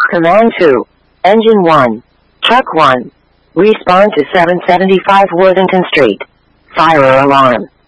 Command 2. Engine 1. Truck 1. Respond to 775 Worthington Street. Fire alarm.